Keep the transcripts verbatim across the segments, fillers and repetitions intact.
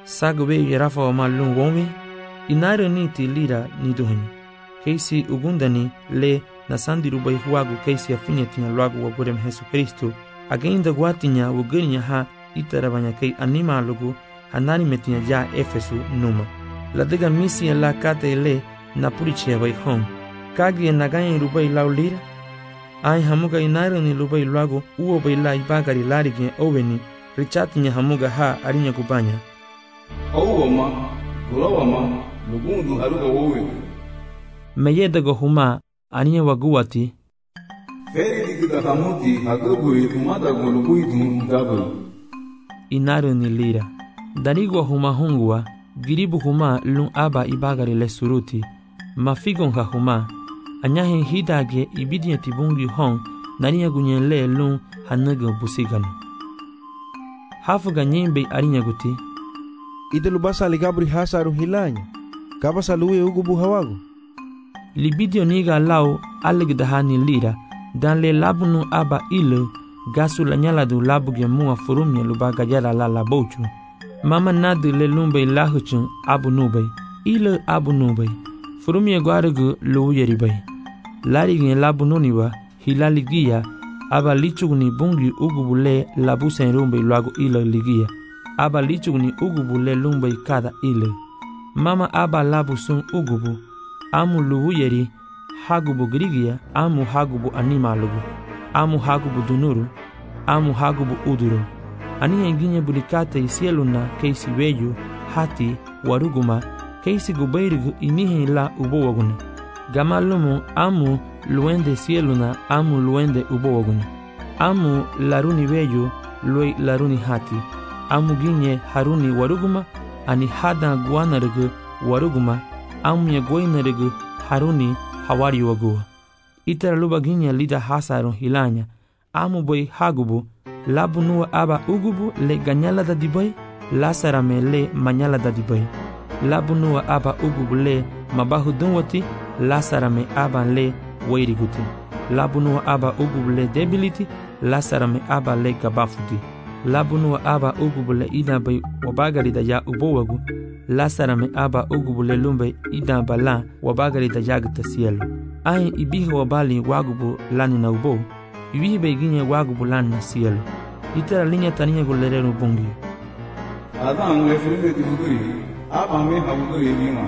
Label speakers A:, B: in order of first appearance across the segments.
A: Sagbe yarafa wa malun wonwe. Inare ni ti lira ni duhani. Keisi ugundani le na sandiru bai huagu keisi afinya tinya luagu wa burem Jesu Kristo. Agenda guatinya wugerinya ha itarabanya kei anima lugu hanani metinya ja Efesu numa. Ladega misi la kate le na purichia bai hong. Kagi naganya rubai lau lira. Ai hamuga inare ni lubai luagu uo bai la ibagari larigi oveni. Richatinya hamuga ha arinya kubanya.
B: Auwa ma, gulawa ma, lugundu haruga wowe.
A: Meyedego huma aniye waguati.
B: Feri dikita hamuti hagabui umada guluguitu ngabu.
A: Inaru ni lira. Darigwa huma hungwa, giribu huma lun aba ibagari le suruti. Mafigon ha huma. Anyahe hidage ibidia tibungi hong naniya gunyen le lun hanaga busigano. Hafuga nyembe arinya guti.
C: Idelu basa ligabri hasaru hilanya. Kaba saluwe ugu buhawagu.
A: Libidio niga lau alegdahani lira. Dan le labunu aba ilu. Gasu la nyaladu labu gemua furumia lubaga jala la labochu. Mama nadu le lumbe lahuchun abu nubay. Ilu abu nubay. Furumia guarugu luuyeribay. Larigin labu nuniwa hilaligia. Aba lichugni bungi ugubule labu senrumbe luagu ilu ligia. Aba lichugni ugubule lumbe kada ilu. Mama aba labu sun ugubu. Amu luuyeri hagubu grigia. Amu hagubu animalugu. Amu hagubu dunuru. Amu hagubu uduru. Aniya inginye bulikate isieluna keisi weyu, hati, waruguma, keisi gubairigu inihe la ubowaguna. Gamalumu amu luende sieluna amu luende ubowaguna. Amu laruni weyu, lue laruni hati. Amu ginye haruni waruguma, ani hada guanarigu waruguma, amu ya guainarigu haruni hawari wagua. Itara luba ginye lida hasaron hilanya. Amu boy hagubu. Labu nuwa aba ugubu le ganyala da dibay. Lasarame le manyala da dibay. Labu nuwa aba ugubu le mabahu dunwati. Lasarame aba le wairiguti. Labu nuwa aba ugubu le debility. Lasarame aba le gabafuti. Labu nuwa aba ugubu le idabay wabagari da ya ubowagu. Lasarame aba ugubu le lumbe idabala wabagari da yagta cielo. Ay ibihi wabali wagubu lani na ubo. Ibihi beginye wagubu lani na cielo. Itara linya taniya gulerero bungi.
B: Adan le frente tibuguri. Aba me habuguri bima.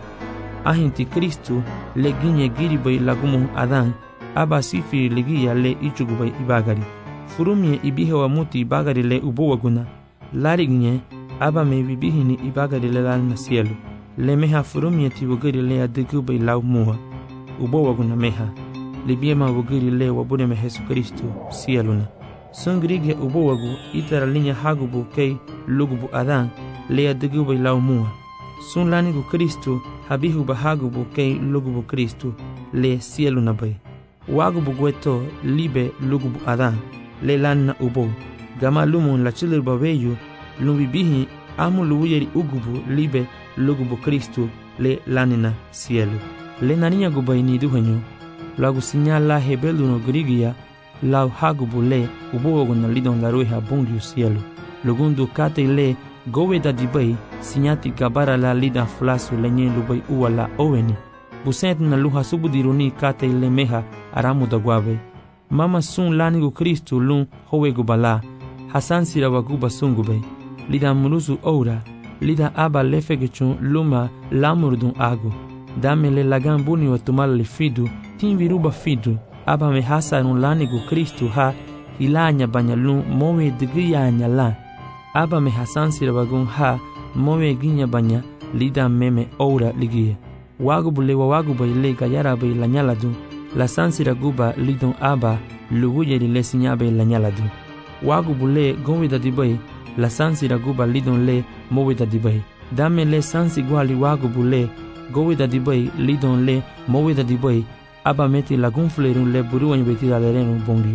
A: Ahinti Kristu le ginye giribay lagumu adan. Aba sifiri legia le ichugubay ibagari. Furumye ibihi wa muti ibagari le ubo waguna. Lari ginye aba me bibihi ni ibagari le lani na cielo. Le meha furumye tibuguri le adigubay lau muha. Ubo waguna meha. Libiema wugiri le wabune me Jesu Kristo cieluna. Sungrige ubo wagu itara linya hagubu kei lugubu adan le adigubay lau muha. Sun lanigu Kristo habihu bahagubu kei lugubu Kristo le cieluna bay. Wagubu gueto libe lugubu adan le lana ubo. Gama lumun la chilir babeyu lumbibihi amu luuyeri ugubu libe lugubu Kristo le lanina cielo. Le naniya gubay ni duhenyo. Lagu sinyala hebeluno grigia. Lau hagubu le ubogo na lidon la rueha bungiu cielo. Lugundu kate le gowe da dibay sinyati kabara la lida flasu lenye lubay uwa la oweni. Busent na luha subudiruni kate le meha aramu da guave. Mama sun lanigu Kristu lun howe gubala. Hasan sira waguba sungubay. Lida muruzu oura. Lida aba lefegechun luma lamurdun agu. Dame le lagan buni wa tumala le fidu. Tin viruba fidu. Aba me hasarun lanigu Kristu ha hilanya banyalun mowe digiyanya la. Aba me hasan sirabagun ha mowe ginya banya lida meme oura ligia. Wagubu le waguba ile gayara be lanyaladu. La sansira guba lidon aba luguye le sinyabe lanyaladu. Wagubu le gowida dibay la sansira guba lidon le mowida dibay. Dame le sansi gwali wagubu le gowida dibay lidon le mowida dibay. Aba meti lagun flerun le buru wanyu beti la lerenu bongiu.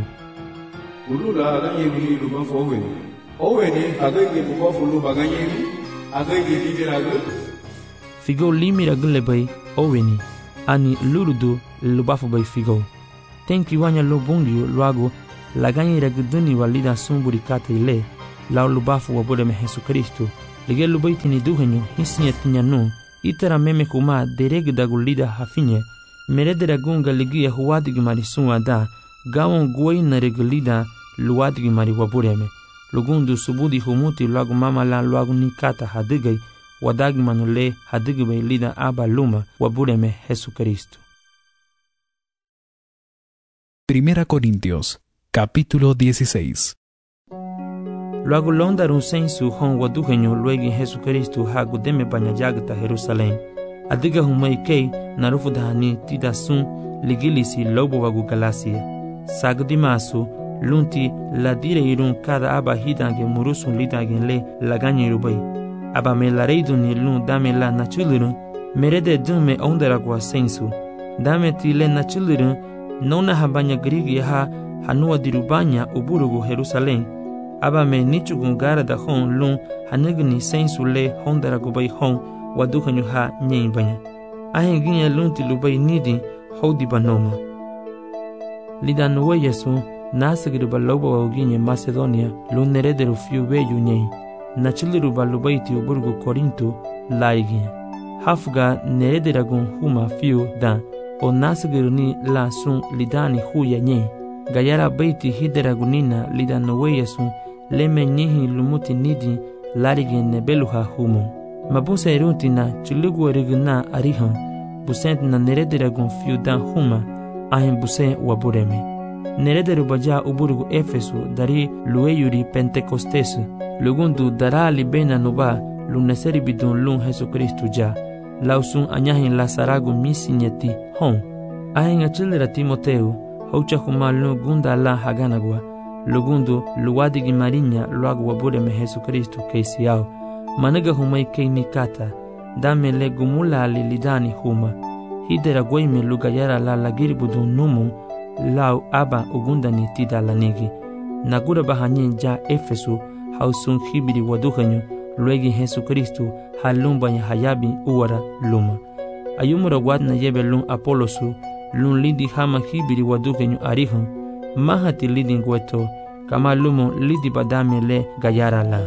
B: Ulula aganyeri luba fowe. Owe ni agayge buba fulu baganyeri. Agayge liberagu.
A: Figo limira gule bay owe ni. Ani luludu lubafu bay figo. Tenki wanya lo bongiu luago laganyeri guduni walida sumburi kate ile. Lau lubafu wabode me Jesu Kristo. Lige lubai tini duhenyo hisinya tinya no itara meme kuma dereg dagulida hafinye meredera gunga ligia huadigi mari suada gawon guai nareglida luadigi mari wabureme lugundu subudi humuti luagu mama la luagu nikata hadigai wadagi manule hadigibay lida aba luma wabureme Jesucristo.
D: Primera Corintios, capítulo dieciséis.
A: Luagu londarun sensu hon waduhenyo luegi Jesucristo hagu deme banyajagta Jerusalem. Adiga humay kei narufu dahani tida sun ligilisi lobo wagu Galacia. Sagdimasu lunti ladire irun kada aba hidange murusun lidange le laganye rubai. Aba me la reiduni lun dame la nachulirun merede dume ondaragwa sensu. Dame ti le nachulirun nona habanya grigi ha hanua dirubanya uburugu Jerusalem. Aba me nichugun gara da hon lun hanigni sensu le hondaragu bai hon waduhanyu ha nyen banya. Ahen ginye lunti lubai nidi hodi banoma. Lida nuwe yesu nasigiru baloba wa uginye Macedonia lun nerederu fiu beyu nyen. Nachiliru balubaiti uburgu Korinto laiginye. Hafga nerederagun huma fiu dan o nasigiru ni la sun lidani huya nyen. Gayara baiti hideragunina lida nuwe yesu leme nyihi lumuti nidi larigin nebeluha humo. Mabusa erunti na chulugu origina arihan busent na nerederagun fiu dan huma ahin buse wabureme. Nerederu baja uburugu Efesu dari lueyuri Pentecostes lugundu dara libena nuba luneseri bidun lun Jesucristo ja lausun anyahin lasaragu misinyeti hon. Ahin achilera Timoteu haucha huma lun gunda la haganagwa lugundu luwadigi marinya luagu wabureme Jesucristo keisiao. Managa humay kei nikata dame le gumula li lidani huma hidera goime lugayara la lagiri budun numu lau aba ugundani tida lanigi nagura bahanyin ja Efesu hausun hibiri waduhanyu luegi Jesucristo halumbanya hayabi uwara luma ayumura wadna yebe lun Apolosu lun lidi hama hibiri waduhanyu arihun mahati lidi ngweto kama lumu lidi badame le gayara la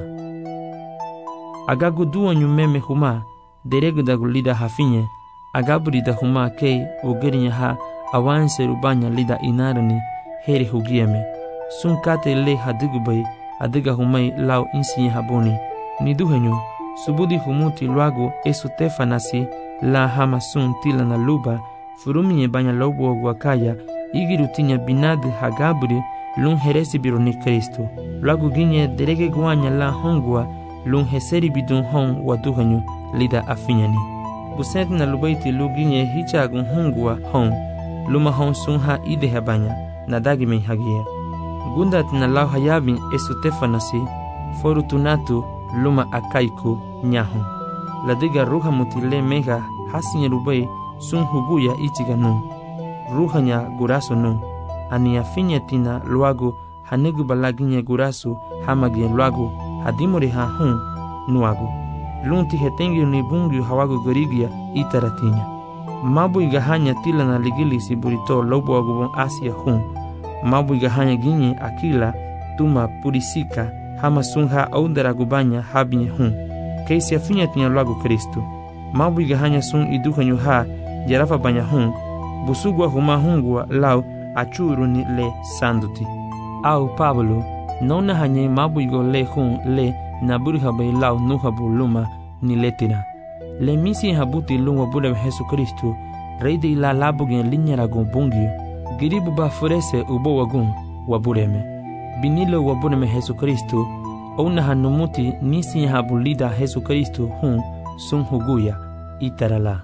A: agagu duanyu meme huma deregdagu lida hafinye agaburi da huma kei ugerinya ha awanse rubanya lida inarani heri hugieme sun kate le hadigubay adiga humay lau insiye haboni niduhenyu subudi humuti luago esu tefanasi la hama sun tila na luba furuminye banya lobo wakaya igiru tinya binad hagaburi lun heresi bironi Kristo luago ginye derege guanya la hongwa lun heseri bidun hon waduhenyu lida afinyani busent na lubaiti luginye hichagun hongwa hon luma hon sun ha ide habanya nadagi me hagia gundat na lau hayabin esu tefanasi forutunatu luma akaiku nyahon ladiga ruha mutile mega hasinye rubai sun huguya ichiganu ruhanya guraso nu ani afinya tina luago hanigu balaginye gurasu hamagi luago hadimori ha hun nuago lunti hetengi ni bungi hawago gorigia itaratinya mabu igahanya tila na ligilisi burito lobo agubon Asia hun mabu igahanya ginye akila tuma purisika hama sunha aundara gubanya habinye hun keisi afinya tinya luago Kristo mabu igahanya sun iduhanyu ha jarafa banya hun busugwa huma hungwa lau achuru ni le sanduti au Pablo nona hanye mabu igo le hun le naburi habai lau nuhabu luma ni letira le misi habuti lungwa bule Jesucristo rei de la labugen linyara gombungio giribu ba furese ubo wagun wabureme binilo wabureme Jesucristo ona hanumuti nisi habulida Jesucristo hun sun huguya itarala.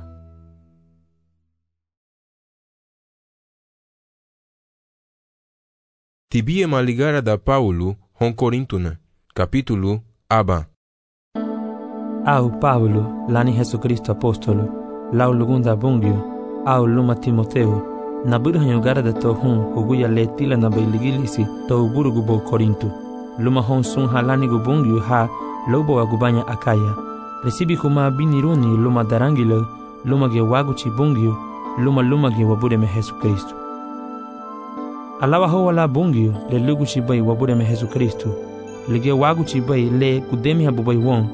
E: Tibie maligara da Paulo hon Corintuna capítulo aba.
A: Au Pablo lani Jesucristo apostolo lau lugunda bungio au luma Timoteo naburu hanyo gara da to hun huguya letila na bailigilisi to uburugu bo Korinto luma hon sun halani gubungio ha lobo agubanya akaya resibi kuma biniruni luma darangilo luma ge waguchi bungio luma luma ge wabureme Jesucristo alawa ho wala bungio le luguchi bai wabureme Jesucristo lige waguchi bai le kudemi habubai won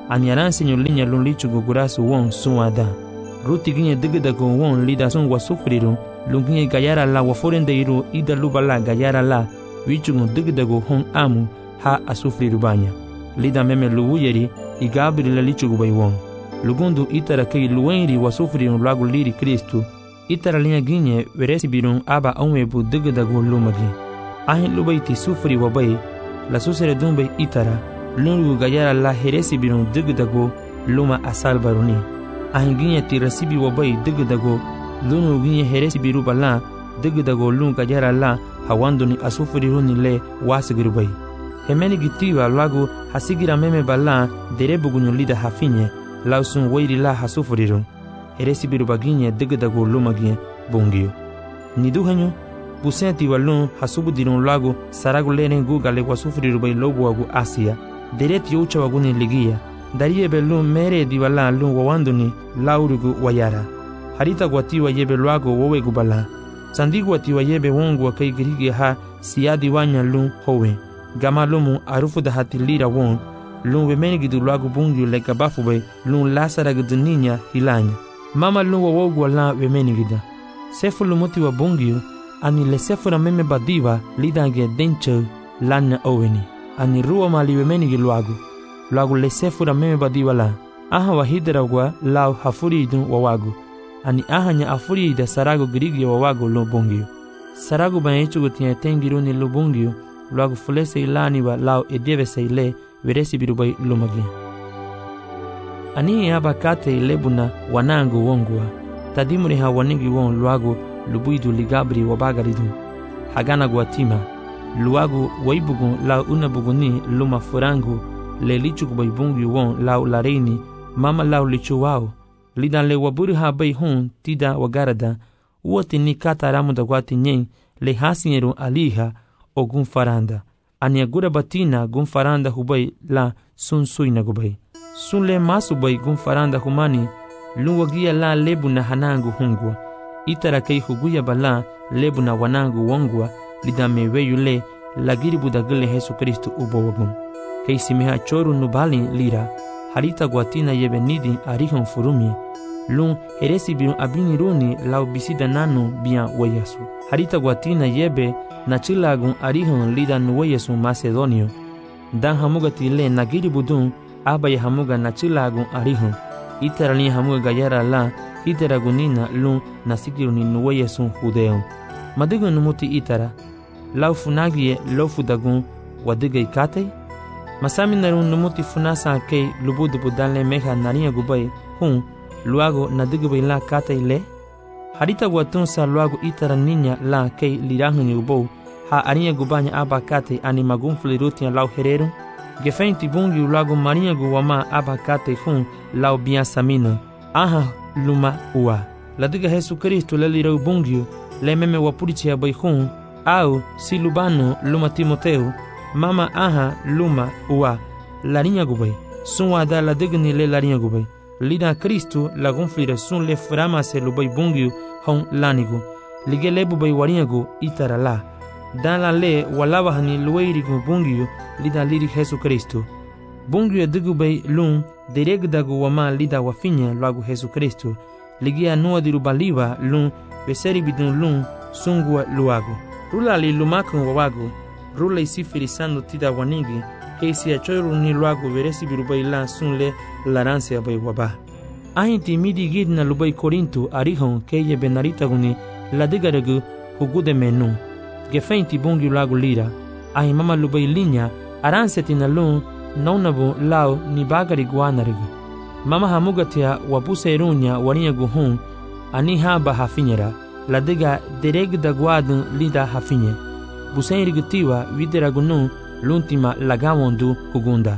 A: Ani aranseño linya lun lichugo gurasu won suada. Ruti ginye digdago won lida sun wasufriru. Lunginye gayara la waforendeiru ida lubala gayara la. Wichugo digdago hon amu ha asufriru banya. Lida meme luwuyeri igabri la lichugo bay won. Lugundu itara kei luwenri wasufriru lagu liri Kristu. Itara linya ginye veresi birun aba onwebu digdago lumagi. Ahin lubaiti sufri wabay. La susere dumbe itara. Lungu gayara la heresi birun digdago luma asalbaruni. Ahin ginye tirasibi wabay digdago. Lunu ginye heresi biru bala digdago lun gayara la hawanduni asufriruni le wasigirubay. Hemeni gitiwa lagu hasigira meme bala derebugunyo lida hafinye. Lausun wairi la hasufriru. Heresi biru baginye digdago lumagie bungio. Niduhanyo busenti walun hasubudirun lagu saragu leren gugale wasufriru bay lobu wagu Asia. Dereti ucha waguni ligia. Darie belun mere diwala lun wawanduni laurugu wayara. Harita guatiwa yebe luago wowe gubala. Sandigu atiwa yebe wongu wa kai girigi ha siadi wanya lun howe. Gama lumu arufu da hati lira won. Lun wemenigidu luago bungiu leka bafu bay lun lasaragidu ninya hilanya. Mama lun wawogu wala wemenigida. Sefu lumuti wa bungiu ani le sefu na meme badiva lidange denche lana oweni. Ani ruwa mali wemenigi luago. Luago le sefu na meme badiva la. Aha wahidera gwa lau hafuri idun wawago. Ani ahanya afuri da sarago girigi wawago lo bongio. Sarago banyechu gutia tengiru ni lo bongio. Luago fulese ilani wa lau edeve se ile veresi birubai lumagi. Ani aba kate ilebuna wanangu wongwa. Tadimuri ha wanigi won luago lubuidu ligabri wabagaridu. Hagana guatima. Luago waibugun lau unabuguni luma furangu. Le lichu kubaibungi won lau lareini. Mama lau lichu wao. Lidan le waburi ha bay hun tida wagarada. Uoti ni kata ramu da guati nyen. Le hasinyeru aliha o gun faranda. Ani agura batina gun faranda hubay la sun suina gubay. Sun le masu bay gun faranda humani. Lun wagia la lebu na hanangu hungwa. Itara kei huguya bala lebu na wanangu wongwa. Lidan me weyu le lagiri budagile Jesu Kristu ubo wagun. Kei simiha choru nubali lira. Harita guatina yebe nidin arihon furumi. Lun heresi birun abiniruni lau bisida nanu bian wayasu. Harita guatina yebe na chilagun arihon lidan wayasu Macedonio. Dan hamuga tile nagiri budun abaya hamuga na chilagun arihon. Itara ni hamuga gayara la itara gunina lun nasikiruni nuwayasu Judeon. Madigun numuti itara. Lau funagie lau fudagun wadiga ikate. Masami narun numuti funasa kei lubudu budale meha naria gubay hun luago nadigubay la kata ile. Harita guatun sa luago itara ninya la kei lirahun yubo ha aria gubanya aba kate ani magun flirutia lau herero. Gefeinti bungi luago maria guwama aba kate hun lau biasamino. Aha luma ua. Ladiga Jesu Kristu le lirau bungi le meme wapurichia bay hun au silubano luma Timoteo. Mama aha luma ua larinha gubay. Sun wada la digni le larinha gubay. Lida Kristu la gonflira sun le frama se lubay bungiu hon lanigu. Lige lebu bay warinhagu itara la. Dan la le walawa hani luweirigu bungiu lida liri Jesu Kristu. Bungiu digu bay lun deregdagu wama lida wafinya lagu Jesu Kristu. Ligia nua dirubaliwa lun beseri bidun lun sungua luagu. Rula li lumakun wawagu. Rula isifiri sando tida wanigi, kei si achoiru ni luago veresi birubay la sunle laranse abay waba. Ahinti midi gidna lubay Korintu arihon kei ye benarita guni la digaregu hugude menu. Gefeinti bungi luago lira, ahi mama lubay linya aranse tina lun naunabu lao ni bagari guanarigu. Mama hamugatia wapuse irunya warinya guhun, ani haba hafinyera, la diga deregda guadun lida hafinye. Busen rigutiwa videragunun l'ultima lagamondu hugunda.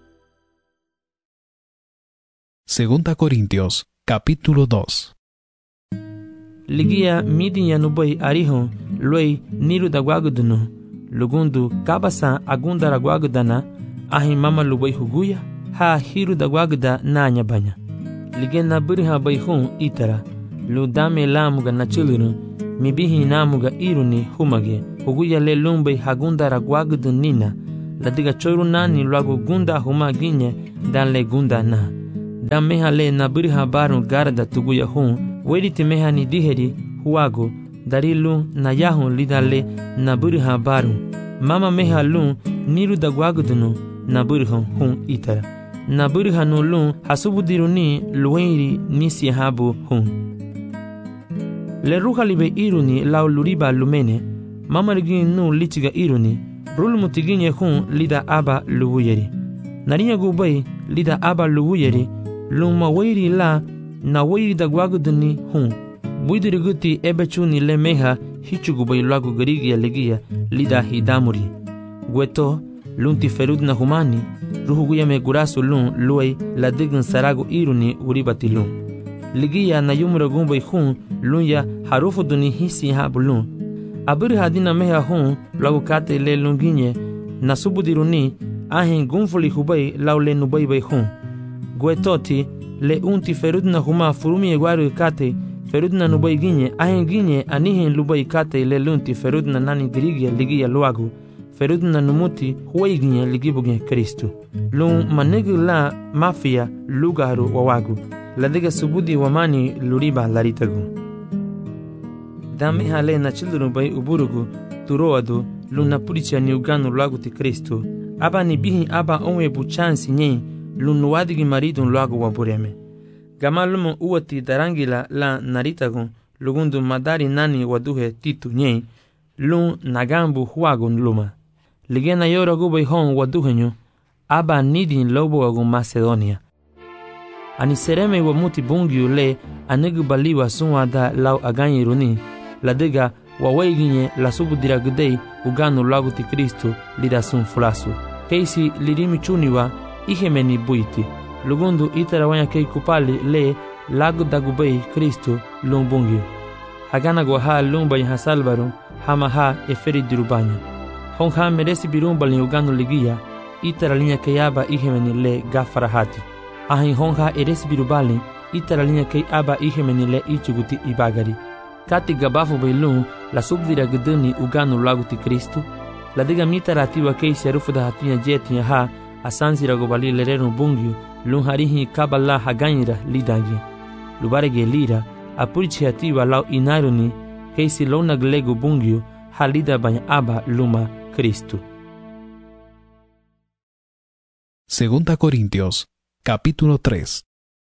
D: Segunda Corintios, capítulo dos.
A: Ligia midin yanubay arihon luey niru da guagudunu. Lugundu kabasa agunda da guagudana ahi mama lubay huguya ha hiru da guaguda nanya banya. Ligena biriha bayhun itara. Ludame lamuga na chilunu. Mibihi namuga iruni humage. Huguya le lumbay hagunda ra guagudu nina. La diga choru nani luago gunda humaginye dan le gunda na. Dan meha le na birha baru garda tuguya hun, weriti meha ni diheri huago, dari lun na yahun lidan le na birha baru. Mama meha lun niru da guagudunu na birha hun itara. Na birha no lun hasubudiru ni luenri nisi habu hun. Le ruha libe iruni lau luriba lumene, mama rigin nu litiga iruni, rul mutiginye hun lida aba luwuyeri. Narinya gubai lida aba luwuyeri, luma wairi la na wairi da guaguduni hun. Buidiri guti ebechuni le meha hichugubai lagu garigia legia lida hidamuri. Gueto lunti ferud na humani, ruhuguya me gurasu lun luay la digan saragu iruni uribati lun. Ligia na yumura gumbai hun lunya harufu duni hisi habu lun. Abiri hadina meha hun lagu kate le lunginye na subudiruni ahin gunfuli hubai lau le nubai bai hun. Guetoti le unti ferud na huma furumi eguaru kate ferud na nubai ginye ahin ginye anihin lubai kate le lunti ferud na nani girigia ligia luagu. Ferud na numuti huwai ginye ligibuge Kristu. Lun manegi la mafia lugaru wawagu. Ladega subudi wamani luriba laritagu. Dame hale na children bai uburugu turoadu luna puricha ni uganu lagu ti Kristu. Aba ni bihi aba onwe buchansi nye lunu wadigi maridun lagu wabureme. Gamalumu uwati darangila la naritagu lugundu madari nani waduhe titu nye lun nagambu huagun luma. Ligena yoragu bai hon waduhenyo aba nidin lobo agun Macedonia. Ani sereme wa muti bungiu le anegu baliwa sunwa da lau aganyi runi. Ladega wa waiginye la subudira gudei uganu lagu ti Kristu lida sun fulasu. Keisi lirimi chuniwa ihemeni buiti. Lugundu itara wanya kei kupali le lagu dagubei Kristu lung bungiu. Hagana gwa ha lumba yin hasalbaru hama ha eferi dirubanya. Hong ha meresi birumba lin uganu ligia itara linya keyaba ihemeni le gafarahati. Ahin honga eres birubali itara linya kei aba ihemeni le ichuguti ibagari. Kati gabafu bailun la subdira guduni uganu laguti Kristu. La diga mita ratiwa kei serufu da hatinya jetinya ha asansi ragobali lerenu bungiu lun harihi kabala haganyira lidagi. Lubarege lira apurichi hatiwa lau inaruni kei si lona glegu bungiu halida banya aba luma Kristu.
D: Segunda Corintios capítulo tres.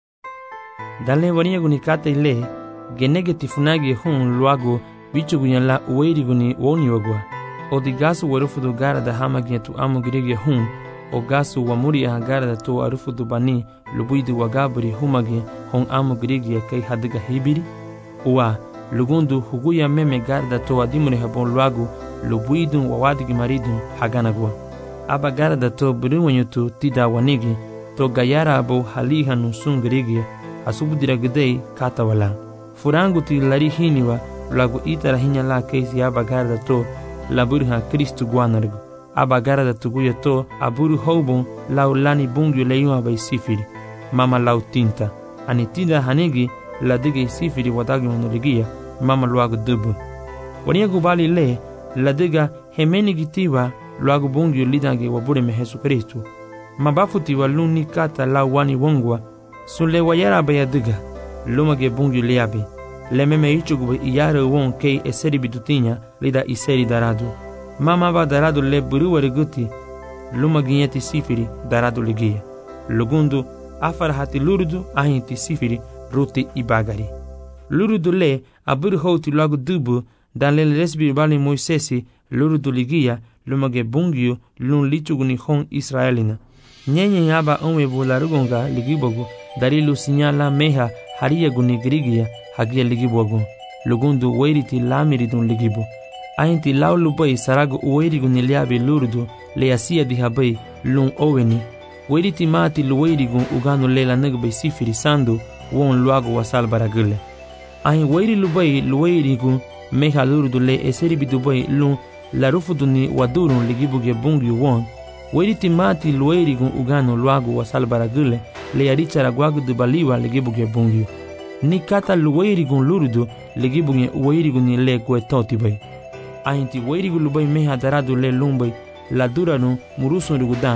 A: Dale waniya gunikate ile genege tifunagi hun luago bichu gunyala uweiri guni woni wagwa. Odi gasu warufudu gara da hama tu amu girege hun o gasu wamuri aha gara da to arufudu bani lubuidu wagaburi humage hon amu girege kai hadiga hibiri. Uwa lugundu huguya meme gara da to adimure habon luago lubuidu wawadigi maridu haganagwa. Aba gara da to buriwanyutu tida wanigi to gayara abo haliha nusun girigia asubudira gudei katawala. Furangu ti lari hiniwa lagu itara hinya la keisi aba garda to laburha Kristu guanargu. Aba garda tuguya to aburu houbon lau lani bungyu leyuma bai sifiri. Mama lau tinta. Ani tinda hanigi la dige sifiri wadagi manurigia mama luagu dubu. Wania gubali le la diga hemeni gitiwa luagu bungyu lidange wabure me Jesu Kristu. Mabafuti wa luni kata la wani wongwa sunle wayara bayadiga lumage bungu liabe le meme ichugu iyare won kei eseri bidutinya lida iseri daradu mama ba daradu le buru guti lumaginyeti sifiri daradu ligia lugundu afar hati lurudu ahinti sifiri ruti ibagari lurudu le aburu hoti lagu dubu dan le resbi bali Moisesi lurudu ligia lumage bungu lun lichugu ni hon Israelina. Nyenye yaba onwe bularugonga ligibogu darilu sinyala meha hariya guni girigia hagia ligibogu lugundu weiriti lamiridun ligibu ainti laulu bai saragu uweirigu niliabi lurudu leasia dihabai lun oweni weiriti mati luweirigu uganu lela nagbai sifiri sandu won luagu wasal baragule ain weiri lubai luweirigu meha lurudu le eseri bidubai lun larufuduni wadurun ligibuge bungi won Weiriti mati lueirigun ugano luagu wasal baragule le yarichara guagu de baliwa legibuge bungyu. Ni kata lueirigun lurudu legibuge ueirigun ni le guetoti bay. Ainti weirigu lubai meha daradu le lumbai la duranu murusun rigudan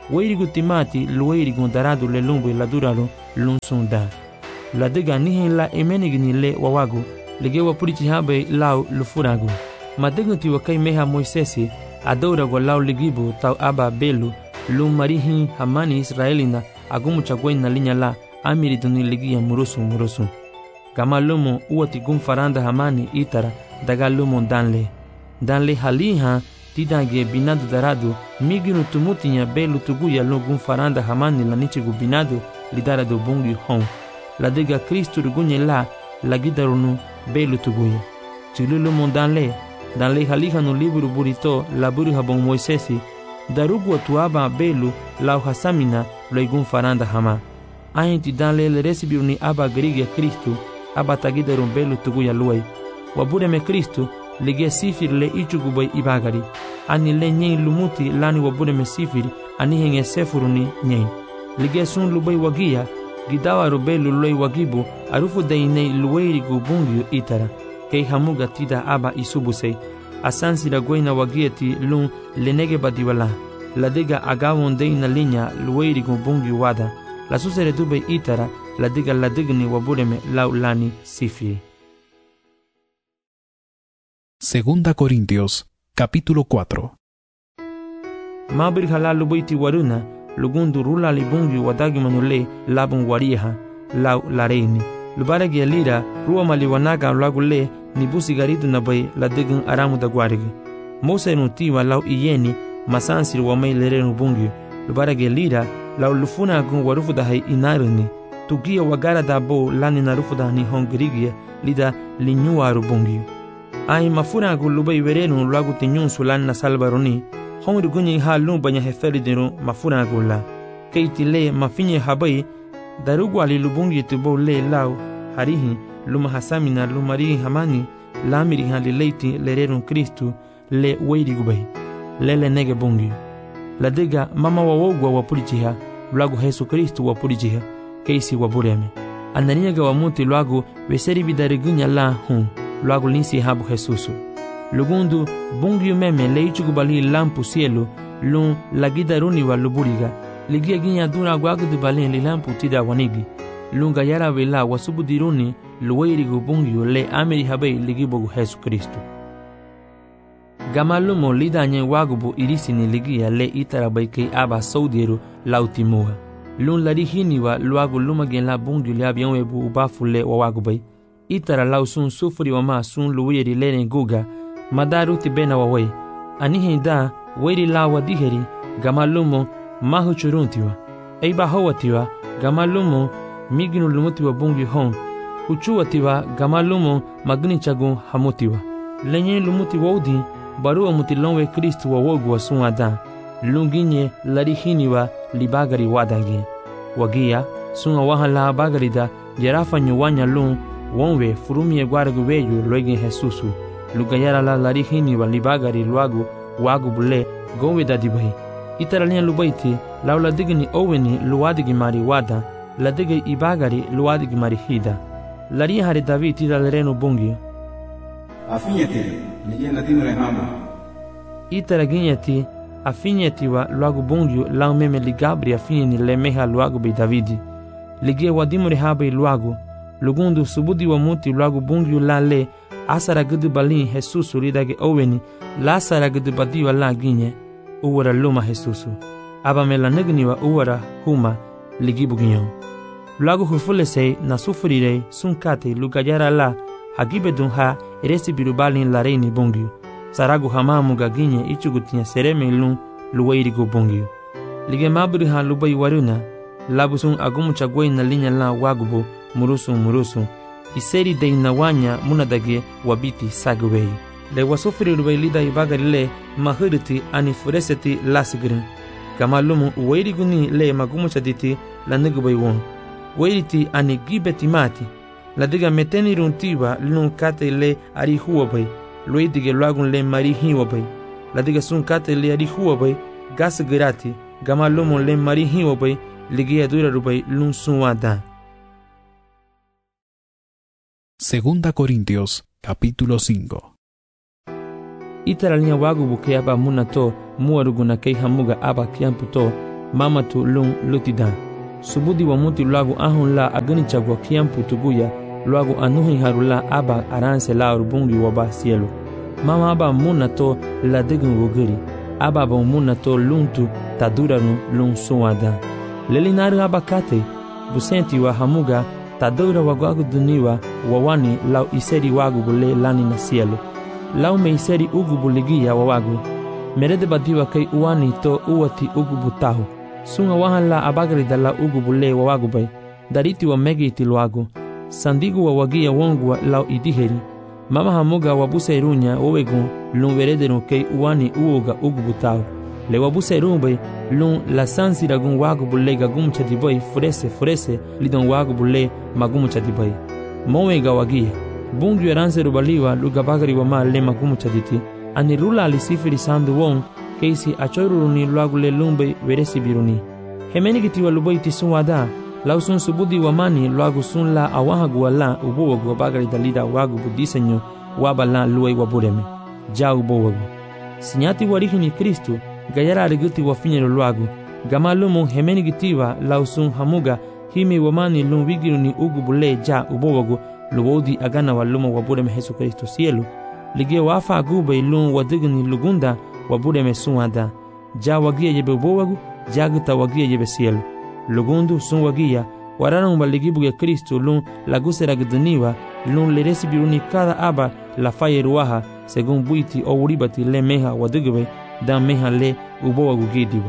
A: weirigu timati luweirigu daradu le lumbu la duralo lunsun da. La dega nihin la emenigni le wawagu, lege wapurichi habe lau lufuragu. Madeguti wakai meha Moisesi, adourago lau ligibu tau aba belu, lum marihin hamani Israelina, agumu chagwen na linya la, amiriduni ligia murusu murusu. Gama lumo uati gum faranda hamani itara, daga lumo danle. Danle haliha, tidange binadu daradu, miginu tumutinya belu tuguya lo gum faranda hamani la nichigu binadu, lidara do bungi hon. La dega Kristu rugunye la, la gidarunu belu tuguya. Chilulu mondanle, danle haliha no liburu burito, la buru habon Moisesi, darugu atuaba belu, la uhasamina, lo igum faranda hama. Ainti danle le resibiruni aba grigia Kristu, aba tagidarun belu tuguya luay. Wabureme Kristu, lige sifir le ichugubay ibagari. Ani le nyen lumuti lani wabureme sifir, ani henge sefuruni nyen. Lige sun lubay wagia, gidawa rubelu loy wagibu, arufu dainei luweiri gubungyu itara. Kei hamuga tida aba isubusei. Asansi la goina wagieti lun lenege badiwala. La dega agawon deina linya luweiri gubungyu wada. La susere dube itara, la diga la digni wabureme laulani sifi.
D: Segunda Corintios, capítulo cuatro.
A: Mabir halalu boiti waruna, lugundu rula libungu wadagi manule labun wariha, lau lareini. Lubaragi alira, ruwa maliwanaga lagule, nibusi garidu nabai la digun aramu da guarigi. Mose nutiwa lau iyeni, masansir wamai lerenu bungu. Lubaragi alira, lau lufuna gun warufu da hai inarini. Tugia wagara da bo lani narufu da ni hongrigia, lida linyuaru bungu. Ai mafuna gu lubai verenu lagu tinyun sulan na salbaroni, hongri gunyi ha lumbanya heferidiru mafuna gu la. Keiti le mafinye habai, darugu ali lubungi tubo le lau, harihi, luma hasamina lumari hamani, lamiri hali leiti lerenu Kristu, le weiri gubai, lele nege bungi. La diga mama wawogwa wapurichiha, lagu Yesu Kristu wapurichiha, keisi wabureme. Ananiaga wamuti lagu veseri bidarigunya la hun, lagu linsi habu Jesusu. Lugundu bungi meme leichugubali lampu cielo, lun lagidaruni wa luburiga, ligia ginya dura guagu de balen li lampu tida wanigi. Lunga yara vela wasubudiruni luweirigu bungi le ameri habe ligibogu Yesu Kristu. Gamalumo lidanye wagubu irisini ligia le itarabaike aba saudiru lautimua. Lun larihini wa luagu lumagen la bungi le abianwebu ubafu le wawagubai. Itara lau sun sufuri wama sun luwiri lene guga, madaru tibena wawai. Anihin da, weri la wadiheri, gamalumo mahu churuntiwa. Eiba hawatiwa, gamalumo miginu lumutiwa bungi hon. Uchuwatiwa, gamalumo magni chagun hamutiwa. Lenye lumuti waudi, barua mutilonwe Kristu wa wogu wa sun adan. Lunginye larihiniwa libagari wadagi. Wagia, sun awahan la bagari da, jerafa nyuwanya lun, wonwe furumie guaragu weyu loigin Jesusu. Lugayara la larihini wa libagari luagu wagu bule gowe dadibai. Itaralia lubaiti lau la digni oweni luadigi mari wada, la digi ibagari luadigi mari hida. Laria hari David tira lerenu bungi.
B: Afinyete, nijena timre hama.
A: Itaraginyeti, afinyeti wa luagu bungi lau meme ligabri afinyeni le meha luagu bei Davidi. Ligie wadimure habe luagu. Lugundu subudi wa muti lagu bungi la le, asara gudu balin Jesusu ridage oweni, la asara gudu badiwa la ginye, uwara luma Jesusu. Aba me la negniwa uwara huma ligibu ginyon. Lagu hufulesei na sufurirei sunkate lugayara la, hagibe dunha eresi birubalin la reini bungi. Saragu hamamu ga ginye ichugutinya sereme lun luwairigu bungi. Lige maburi ha lubai waruna, labusun agumu chagwei na linya la wagubu, murusu murusu iseri de inawanya munadage wabiti sagwei le wasofiri rubailida ibagari le mahiriti ani fureseti lasigrin kamalumu uweiriguni le magumu chaditi la nigubay won weiriti ani gibeti mati la diga meteni runtiba lun kate le ari huwabay luidige luagun le mari hiwabay la diga sun kate le ari huwabay gas girati gamalumu le mari hiwabay ligia dura rubay lun sunwada.
D: Segunda Corintios, capítulo cinco.
A: Itaralia wagu buke aba munato muaruguna kei hamuga aba kiamputo mama tu lung lutida subudi wa muti luagu ahun la agani chagwa kiampu tuguya luagu anuhi harula aba aranse la rubungi waba cielo mama aba muna to la degun wogeri aba ba muna to luntu taduranu lung suwada lelinari aba kate busenti wa hamuga tadura wagwagu duniwa wawani lau iseri wagu bule lani na cielo lau me iseri ugu buligia wawagu merede badiwa kai uwani to uwati ugu butahu sunga wahan la abagari dala ugu bule wawagu bay dariti wa megi itiluagu sandigu wa wagia wongwa lau idiheri mama hamuga wabusa irunya wawegu lun veredenu kai uwani uoga ugu butahu le wabusa irumbe lun la sansi ragun wagu bule gagum chadiboy furese furese lidon wagu bule magum chadiboy mowega wagia bungu eranse rubaliwa lugabagari wa ma le magum chaditi ani rula alisifiri sandu won keisi achoiruruni luagu le lumbe veresi biruni hemeni gitiwa luboi tisuwada lausun subudi wa mani luagu sun la awahagu wala ubowagu bagari dalida wagu budisenyo wabala luai wabureme ja ubowagu sinyati warihini Kristu gayara ariguti wafinyero luagu gamalumu hemeni gitiwa lausun hamuga himi wa mani lum vigiruni ugu bule ja ubowagu luwodi agana walumu wabureme Jesu Kristu cielo lige wafa agube ilun wadigni lugunda wabureme suwada ja wagia yebe ubowagu jaguta wagia yebe cielo lugundu sun wagia wararan baligibuge Kristo lun lagusera gduniwa lun leresi biruni cada aba la faye ruaha según buiti o uribati le meha wadigbe da meha le ubowagu gidiwa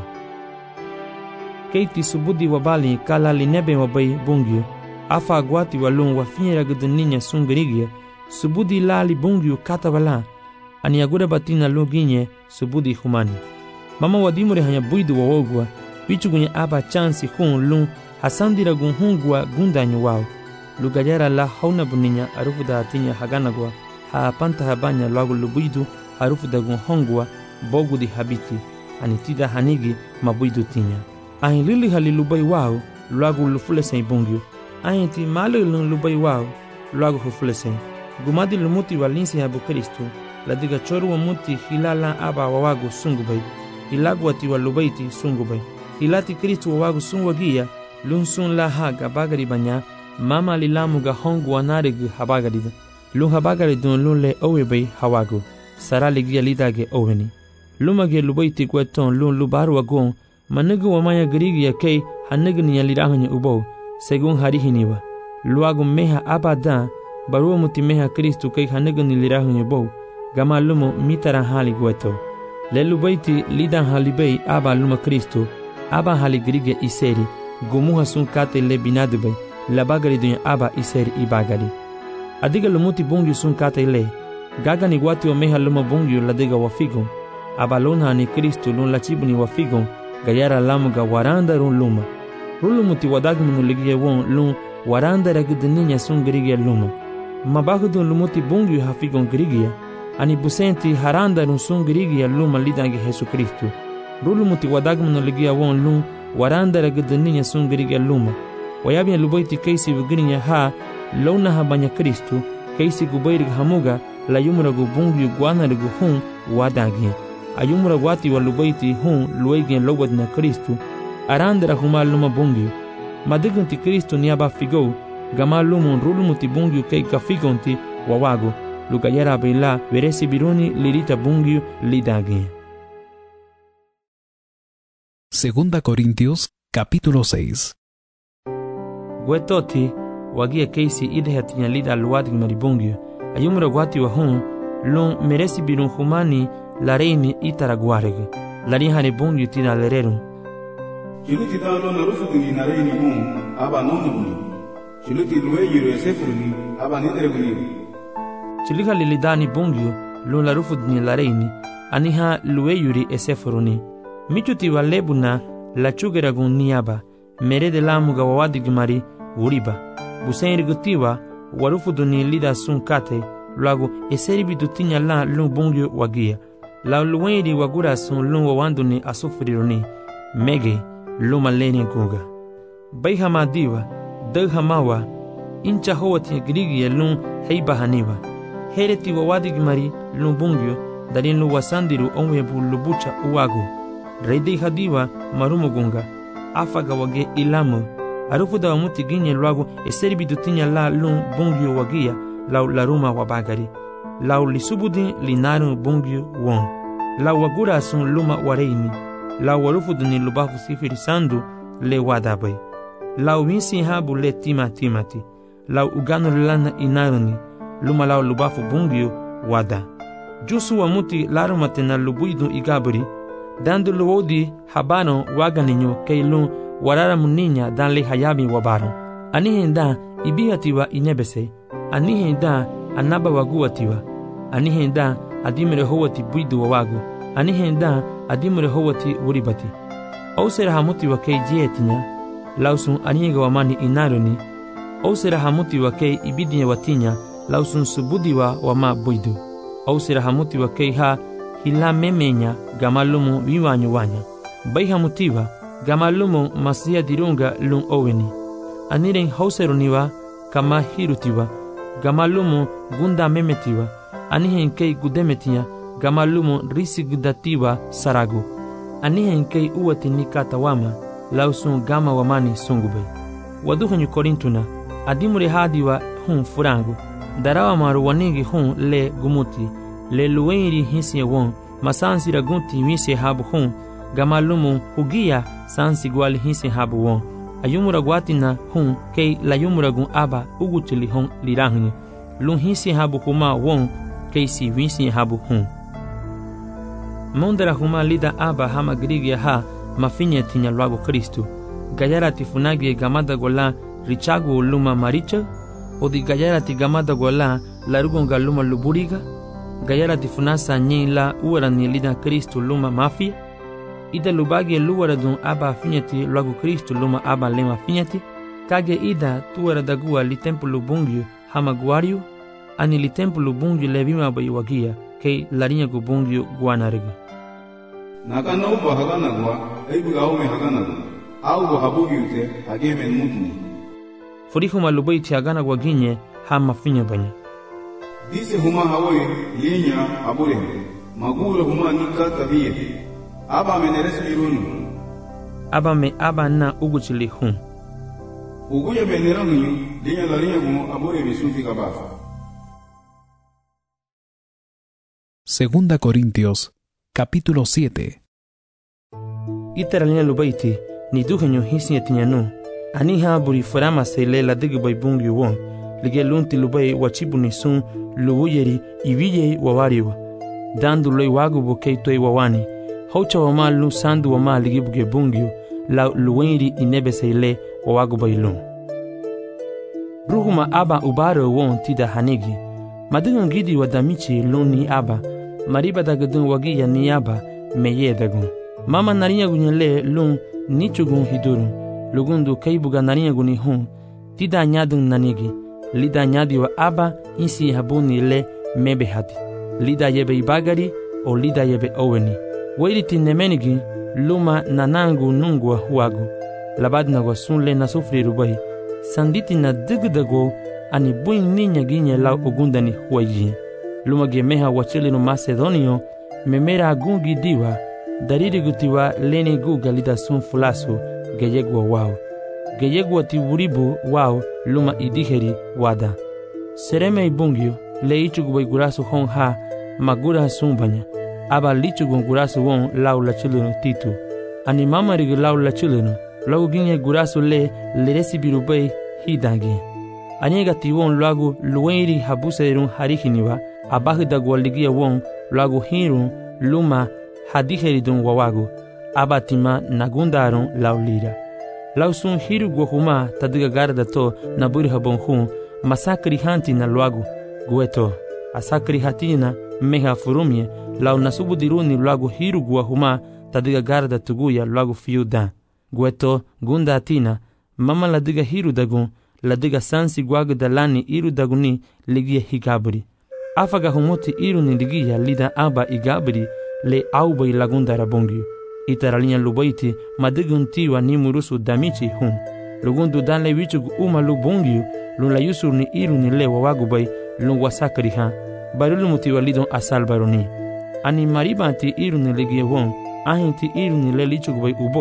A: keiti subudi wabali kala linebe wabai bungyo afa agwati walun wafinyera gduninya sun gerigia subudi lali bungyo katabala ani agura batina loginye subudi humani mama wadimure hanya buidu wawogwa bichugunye aba chansi hun lun hasandira gun hungwa gundanyo wao lugajara la hauna buninya arufu da atinya haganagwa ha panta habanya lagu lubuidu arufu da gun hongwa bogu di habiti anitida hanigi mabuidu tinya ahin lili halilubai wao lagu lufulesen bungyo ahin ti malu lun lubai wao lagu hufulesen gumadi lumuti walinsi habu Kristo ladiga choru wa muti hilala aba wawagu sungubai ilagu ati walubaiti sungubai ilati Kristo wawagu sunwagia lun sun la haga bagari banya mama lilamu ga hongu wanarigu habagarida lun habagaridun lun le owebai hawagu sara ligia lidage oweni lumage lubaiti gweton lun lubaru wagon manugu wamaya garigia kei hanugu niya lirahanya ubo segun harihiniwa luagu meha abada baruwa muti meha Kristo kei hanugu ni lirahanya ubo gama lumo mitara hali gweto le lubaiti lidan halibei aba luma Kristo aba hali garigia iseri gumuha sun kate le binadubei la bagari dunya aba iseri ibagari adiga lumuti bungyu sun kate le gaga ni wati wa meha luma bungyu la diga wafigon aba luna ni Kristo lun la chibuni wafigon gayara lamuga waranda run luma rulumuti wadagmunu ligie won lun waranda ragudininya sun garigia luma mabagudun lumuti bungyu hafigon garigia ani busenti haranda run sun garigia luma lidangi Jesu Kristo rulumuti wadagmunu ligia won lun waranda ragudininya sun garigia luma wayabia lubaiti keisi vigirinya ha launa habanya Kristo keisi gubairig hamuga la yumura gubungyu guanarigu hun wadagia ayumura wati wa lubaiti hun luegien lobad na Kristo arandara humal luma bungyu madigunti Kristo niaba figo gama lumun rulumuti bungyu kei kafigonti wawago lugayara bila veresi biruni lirita bungyu lidagia.
D: Segunda Corintios capítulo seis.
A: Gwetoti wagia keisi idhe atinya lida luwadig maribungyu ayumura gwati wa hun lun meresi birun humani la reini itaraguareg la rihane bungyu tina lereru
B: chuluti dalo na rufu dini na reini bung aba nonumuni chuluti luwe yiru esefuruni aba nidreguni
A: chulika lilidani bungyu lun la rufu dini la reini aniha luwe yuri esefuruni michuti wa lebuna la chugeragun niaba merede lamuga wawadig mari uriba busen rigutiwa warufu duni lida sun kate luagu eseri bidutinya la lun bungyu wagia la luwenri wagura sun lun wawanduni asufuriruni mege luma leni guga bayhama diwa daghamawa incha howati grigia lun heiba haniwa hereti wawadig mari lun bungyu darin lu wasandiru onwe bu lubucha uwagu reidi hadiwa marumugunga afaga wage ilamo arufu da wamuti ginye luago eseribi dutinya la lun bungyo wagia lau laruma wabagari lau lisubudi linaru bungyo won lau wagura sun luma wareini lau warufu duni lubafu sifiri sandu le wadabai lau winsi habu le tima timati lau uganu lana inaruni luma lau lubafu bungyo wada jusu wamuti laruma tena lubuidu igaburi dando luodi habano waganinyo keilun warara muninya dan le hayabi wabaro anihenda ibihatiwa inebese anihenda anaba waguatiwa anihenda adimere howati buidu wawagu anihenda adimere howati uribati ausera hamuti wa kei jietinya lausun aniga wamani inaruni ausera hamuti wa kei ibidinya watinya lausun subudiwa wama buidu ausera hamuti wa kei ha hila memenya gamalumu viwanyo wanya bai hamutiwa gamalumu masia dirunga lun oweni aniren hauseruniwa kama hirutiwa gamalumu gunda memetiwa anihen kei gudemetiya gamalumu risi gudatiwa saragu anihen kei uwati nikata wama lausun gama wamani sungube waduhunyu korintuna adimure hadiwa hun furangu darawa maru waningi hun le gumuti le luwenri hisi won masansi ragunti wise habu hun gamalumu hugia sansi gwali hisi habu won ayumura gwatina hun kei layumura gun aba ugutili hun lirahni lun hisi habu huma won kei si wisi habu hun mondera huma lida aba hama grigia ha mafinya tinya luago Kristu gayara tifunagi gamada gola richagu luma maricha odi gayara ti gamada gola larugonga luma luburiga gayara tifunasa nyila uara ni lida Kristu luma mafia ida lubagi luara dun aba finyati luago Kristu luma aba lema finyati kage ida tuara dagua li templu bungyu hama guariu ani li templu bungyu levima bayiwagia kei larinya gu bungyu guanariga
B: nakana uba hagana gua aibu aume hagana gua au habugi ute hageme mutu
A: furihu malubai ti hagana gua ginye hama finya banya
B: dise huma hawe linya abure magura huma nikata biye aba meneres mirunu
A: aba me aba na uguchili hun
B: uguye meneranu linya larinya gu abure bisufi kabafa.
D: Segunda Corintios capítulo siete.
A: Itaralina lubaiti ni duhenyo hisi atinyanu aniha buri farama sele la digi bay bungi won lige lunti lubai wachibu ni sun luwuyeri ibiye wawariwa dandu loi wagu bukei toi wawani haucha wama lu sandu wama ligi buge bungi la luwenri inebe sele wawagu bay lun ruhuma aba ubaro won tida hanigi madigun gidi wadamichi lun ni aba mariba dagadun wagiya ni aba meye dagun mama narinya gunyele lun nichugun hidurun lugundu kaibuga narinya guni hun tida nyadun nanigi lida nyadi wa aba insi habuni le mebe hadi lida yebe ibagari o lida yebe oweni wailiti nemenigi luma nanangu nungwa huagu labadna wa sunle na sufri rubai sanditi na digdago ani buin ninya ginye la ogundani huayi luma gemeha wachilinu macedonio memera gungi diwa dariri gutiwa leni guga lida sun fulasu geyegwa wao geyegwa tiwuribu wao luma idiheri wada sereme ibungyo le ichugu gurasu hon ha magura sumbanya aba lichugu gurasu won lau la chilunu titu ani mama rigi lau la chilunu lau ginye gurasu le leresi birubei hidangi anyega tiwon lagu luwenri habuserun harihiniwa abahida gwaligia won lagu hirun luma hadiheridun wawagu abatima nagundarun laulira lausun hiru gohuma tadiga garda to naburi habonhun masakri hanti na luagu gueto asakri hatina meha furumye lau nasubudiruni luagu hiru gohuma tadiga garda tuguya luagu fiuda gueto gunda atina mama ladiga hiru dagun ladiga sansi guagu dalani iru daguni ligia higabri afaga humuti iru ni ligia lida aba igabri le aubai lagunda rabongyu itaralinya lubaiti madiguntiwa ni murusu damichi hun lugundu danle wichugu uma lubongyu lula yusur ni iru ni le wawagubai lu wasakri ha barulu mutiwa lidon asal baroni ani maribanti iru ni ligia won ahinti iru ni le lichugubai ubo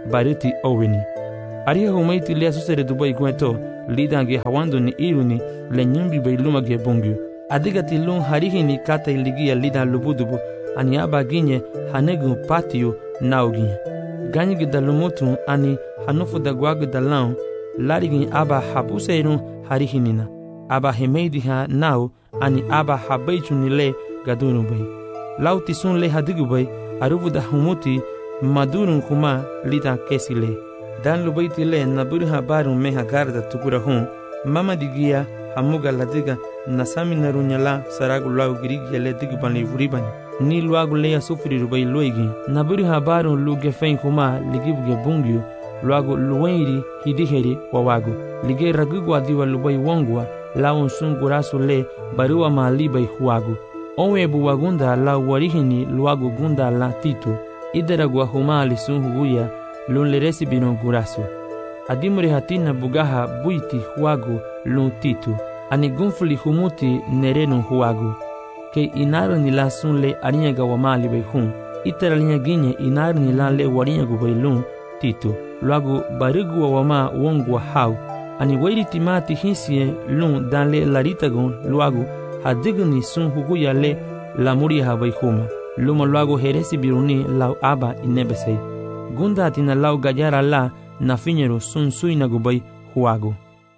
A: bariti oweni. Ariha humaiti le asusere dubai gueto, lidange hawando ni iruni, le nyumbi bai lumage bongyu. Adigati lun harihini kata iligia lidan lubudubu, ani aba ginye hanegu patio nauginye. Ganyigi da lumutu ani hanufu da guagu da laun, larigin aba habuseirun harihinina. Aba hemeidi ha nau, ani aba habeichuni le gadunu bai. Lauti sun le hadigu bai, arubu da humuti madurun kuma lidan kesi le. Dan lubaiti le naburi habarun meha garda tukura hun, mama digia hamuga ladiga nasami narunyala saragu lau girigi le digu bani vuribani. Ni luagu le asufri rubai luigi, naburi habarun luge fein kuma ligibuge bungyu, luagu luweniri hidiheri wawagu. Lige ragugu adiwa lubai wongwa, laun sun gurasu le barua malibai huagu. Onwe buwagunda la warihini luagu gunda la titu, idaragua humali sun huguya, lun le recibino gurasu. Adimure hatina bugaha buiti huagu lun titu, ani gunfuli humuti nerenu huagu. Ke inaru ni la sun le arinyaga wamali bai hun, itara linya ginye inaru ni la le warinyagu bai lun titu, luagu barigu wa wama wongwa hau, ani wairi timati hinsie lun dan le laritagun luagu, hadigu ni sun huguya le la muria bai huma, luma luagu heresi biruni lau aba inebesei. Gunda atina lau gayara la na fiñero sun suinagubai huagu.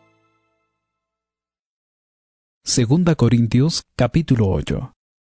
D: Segunda Corintios capítulo ocho.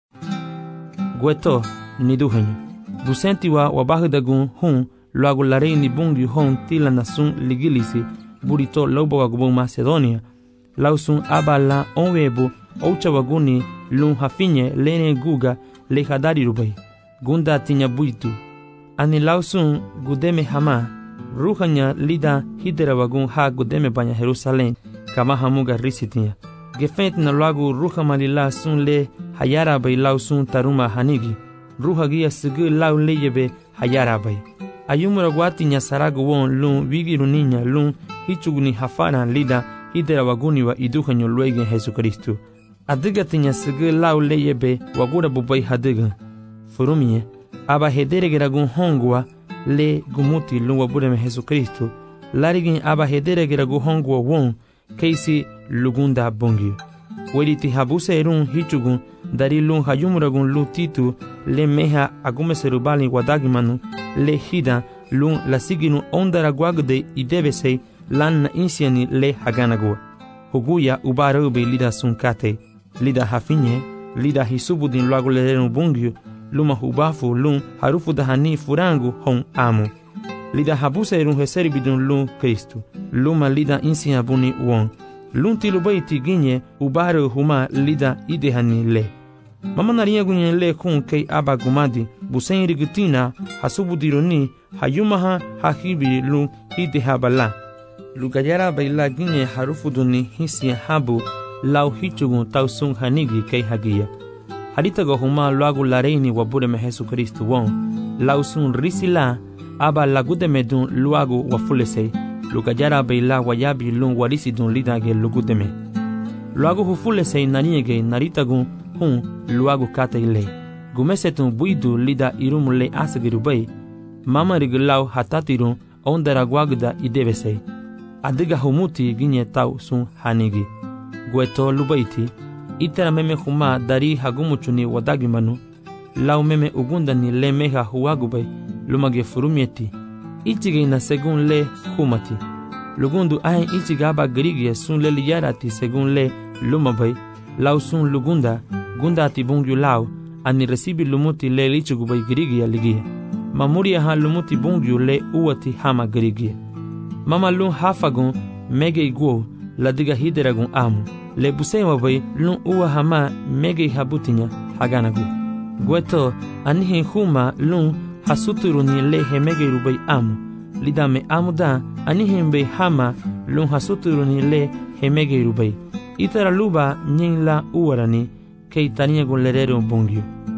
A: Gueto ni duhenyo. Busentiwa wabahdagun hun luagu larei ni bungi hon tila na sun ligilisi burito lobo wagubu Macedonia. Lau sun aba la onwebu oucha waguni lun hafinye lene guga le hadari rubai. Gunda tinya buitu. Ani lausun gudeme hama, ruhanya lida hidera wagun ha gudeme banya Jerusalem, kama hamuga risitinya. Gefent na lagu ruha malila sun le hayara bay lausun taruma hanigi, ruha gia sigi lau leyebe hayara bay. Ayumura guatinya saragu won lun wigiru ninya lun hichuguni hafana lida hidera waguni wa iduhanyo luegen Jesucristo. Adigatinya sigi lau leyebe wagura bubay hadiga. Furumie, aba hederegeragun hongwa le gumuti luwa bureme Jesucristo, larigin aba hederegeragun hongwa won keisi lugunda bongi. Weriti habuse erun hichugun dari lun hayumuragun lu titu le meha agume serubali wadagimanu le hida lun lasiginu ondara guagde idebesei lan na insiani le haganagua. Huguya ubarube lida sunkate, lida hafinye, lida hisubudin luagu lerenu bungyu, luma hubafu lun harufu dahani furangu hon amu. Lida habuse erun heseri bidun lun Kristu, luma lida insia buni won. Lun tilubaiti ginye ubaru huma lida idehani le. Mama naria gunye le kun kei aba gumadi, busen rigutina hasubudironi hayumaha hahibi lun idehabala. Lugayara baila ginye harufu duni hisia habu lau hichugun tausun hanigi kei hagia. Haritago huma luagu lareini wabureme Jesucristo won, lausun risila aba lagudeme dun luagu wafulesei, lugayara baila wayabi lun warisi dun lidage lugudeme. Luagu hufulesei naniege naritagun hun luagu kate ile. Gumesetun buidu lida irumu le asagirubei, mama rigilau hatatirun ondara guagda idebesei. Adiga humuti ginye tau sun hanigi. Gueto lubaiti, itara meme huma dari hagumuchuni wadagimanu, lau meme ugundani le meha huagubay, lumage furumieti, ichige na segun le humati. Lugundu ahen ichiga aba grigie sun le liyarati segun le lumabay, lau sun lugunda, gunda ati bungyu lau, ani resibi lumuti le lichugubay grigie ligie. Mamuria ha lumuti bungyu le uwati hama grigie. Mama lun hafagun mege iguo la diga hideragun amu. Le busema bay lun uwa hama mege habutinya haganagu. Gueto anihe huma lun hasuturuni le hemege rubay amu. Lidame amu da anihe mbe hama lun hasuturuni le hemege rubay. Itara luba nyin la uwarani kei tania gun lerero bongyo.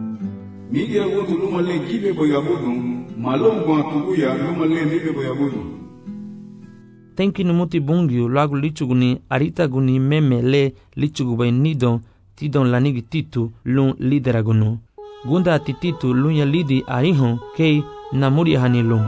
B: Migira gotu luma le gibe boyabudu, malongwa tuguya luma le nibe boyabudu.
A: Tenki numuti bungyu lagu lichuguni arita guni meme le lichugubay nidon tidon lanigi titu lun lideragunu. Gunda ati titu lunya lidi arihon kei namuri hani luma.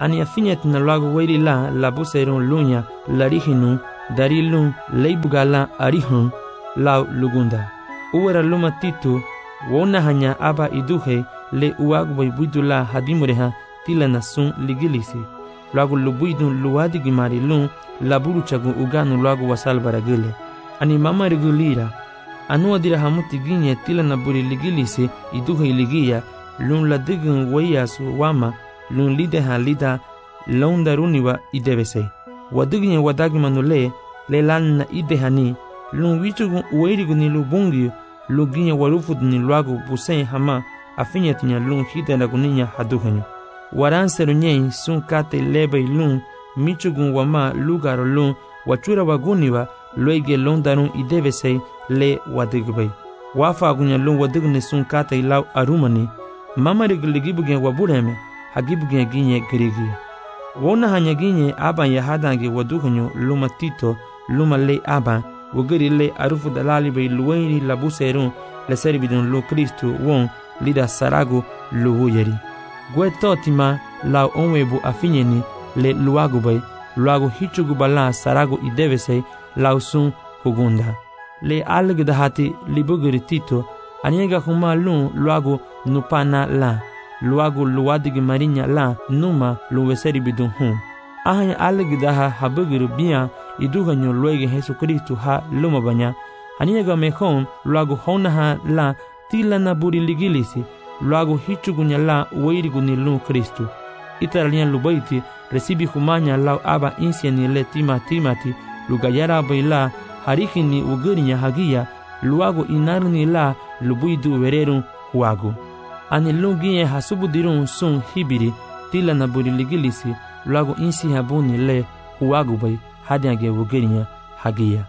A: ani afinyet na luago weiri la la buseron lunya larihinu darilun leibugala arihun lau lugunda uwera luma titu wona hanya aba iduhe le uagboy buidula hadimureha tila nasun ligilisi luago lubuidun luadi gimari lun laburu chagu uganu luago wasal baragile ani mama regulira anu adira hamuti ginye tila naburi ligilisi iduhe ligia lun ladigun wayasu wama lun lideha lida laundaruniwa idebese waduginye wadagimanule le lanna idehani lun wichugun uweiriguni lubungi luginye warufudni luago busen hama afinyetinya lun hidenaguninya haduhanyo waranserunyen sun kate lebei lun michugun wama lugaro lun wachura waguniwa loige londarun idebese le wadigbai wafagunya lun wadigni sun kate lau arumani mamarigligibugen wabureme hagibugen ginye girigi wona hanya ginye aban yahadange waduhanyo luma tito luma le aban wogeri le arufu dalali bei luweiri labuserun le servidun lu Kristu won lida sarago luwuyeri gwe totima lau onwebu afinyeni le luagu bei luagu hichugu bala sarago idevese lau sun hugunda le algdahati libugeri tito aniega huma lun luagu nupana la luagu luadigi marinya la numa luweseri bidun hun ahanya algdaha habugeri biya iduganyo luege Jesu Kristu ha luma banya aniega mehon luagu honaha la tila na buri ligilisi luagu hichugunya la weiriguni lu Kristu itaralian lubaiti recibi humanya lau aba insiani le tima timati lugayara baila harikini ugerinya hagia luagu inarni la lubuidu wererun huagu ani luginye hasubudirun sun hibiri tila na buri ligilisi luagu insi habuni le huagu bai hadiage ugerinya hagia.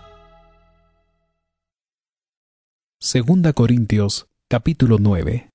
D: Segunda Corintios, capítulo nueve.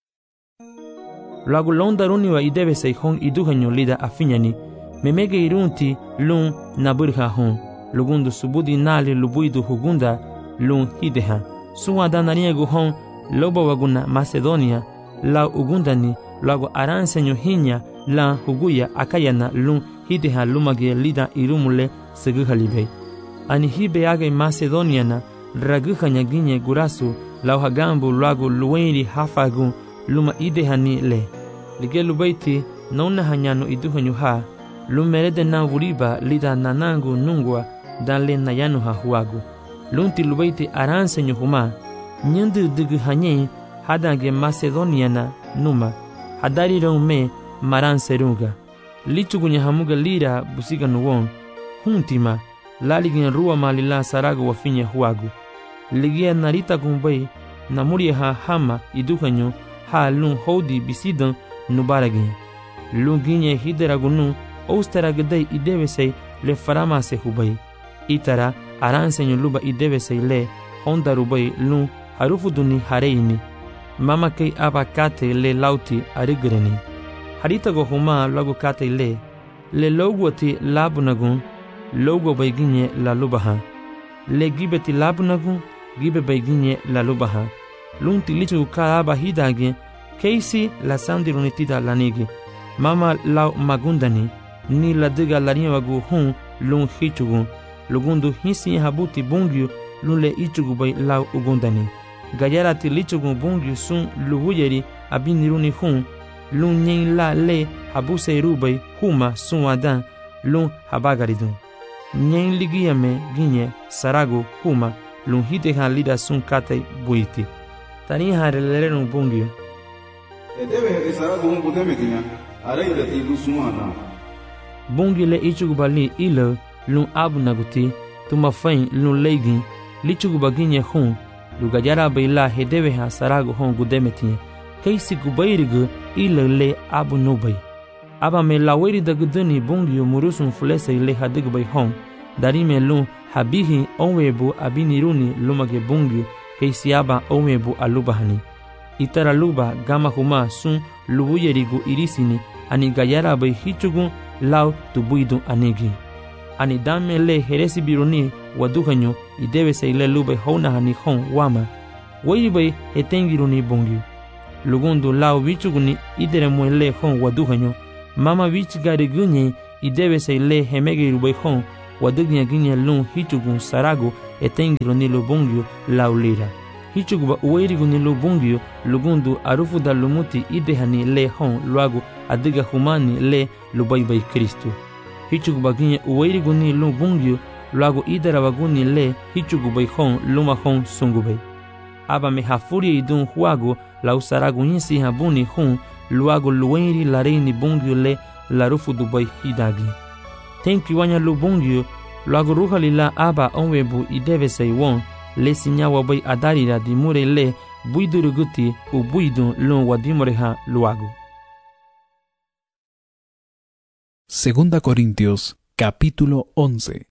A: Luagu londaruniwa idebese hon iduhanyo lida afinyani memege irunti lun naburha hon lugundu subudi nali lubuidu hugunda lun hideha suwada naniegu hon loba waguna Macedonia la ugundani luagu aransenyo hinya la huguya akayana lun hideha lumage lida irumule seguhalibe ani hibe age Macedoniana raguhanya ginye gurasu lau hagambu luagu luweiri hafagu luma idehani le lige lubaiti nona hanyano iduhanyo ha lumerede na wuriba lida nanangu nungwa danle nayano ha huagu lunti lubaiti aransenyo huma nyandu dugu hanye hadange Macedoniana numa hadari me maranserunga lichugunya hamuga lira busiga nuwon huntima laligin ruwa malila sarago wafinya huagu ligia narita gumbai namuria ha hama iduhanyo ha lun hodi bisidan nubaragin lunginye hideragunu oustaragdai idebesei le faramase hubai itara aransenyo luba idebesei le hondarubai lun harufuduni hareini mama kei aba kate le lauti arigreni haritago huma lagu kate le le logwati labunagun logo baiginye la lubaha le gibeti labunagun gibe baiginye la lubaha lunti lichu ka aba hidage keisi la sandirunitida lanigi mama lau magundani ni la diga lariwagu hun lun hichugu lugundu hisi habuti bungyu lun le ichugu bai lau ugundani gayarati lichugu bungyu sun luhuyeri abiniruni hun lun nyen la le habuse rubai huma sun wadan lun habagaridun nyen ligiyame ginye sarago huma lun hite lida sun kate buiti tani hareleren bungyu
B: edebe esarago hun butemetinya araida ti lusumana
A: bungi le ichugu bali ilo lun abunaguti tuma fain lun leigin lichugu baginye hun lugajara baila hedebe ha sarago hun gudemeti keisi gubairigu ilo le abunubai aba me laweri daguduni bungi murusun fulese le hadigbai hun darime lun habihi onwebu abiniruni lumage bungi keisi aba onwebu alubahani itara luba gama huma sun lubuyerigu irisini ani gayara bai hichugu lau tubuidu anigi ani dame le heresi biruni waduhanyo idebe se ile lube hona hani hon wama weibai etengiruni bongi lugundu lau bichuguni idere muele hon waduhanyo mama wich gari gunye idebe se le hemege rubayhon wadugnya ginya lun hichugun sarago etengiro ni lubungyo laulira hichuguba uwairigu ni lubungyo lugundu arufu da lumuti idehani le hon luago adiga humani le lubaybay Kristo hichuguba ginya uwairigu ni lubungyo luago idarabaguni le hichugubay hon luma hon sungubay aba me hafuria idun huago la usarago nyisi habuni hun luago luwairi la reini bungyo le la rufu dubay hidagi tenki wanya lubungyo luago ruhali la aba onwebu ideve saiwon le sinyawa bay adarira dimure le buiduruguti u buidun lun wadimoreha luago.
D: Segunda Corintios, capítulo once.